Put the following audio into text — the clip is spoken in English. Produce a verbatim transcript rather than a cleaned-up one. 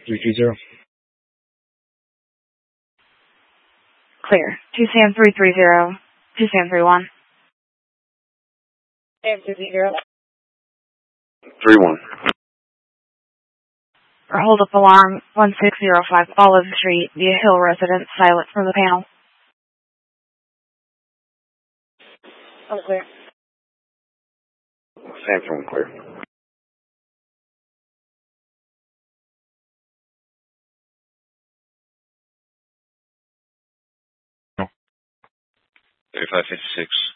three three zero. Clear. two Sam three three zero. two Sam three one. Sam three three zero. three one. Or hold up alarm one six zero five Olive Street, via Hill residence, silent from the panel. All clear. Sam three one clear. thirty-five fifty-six.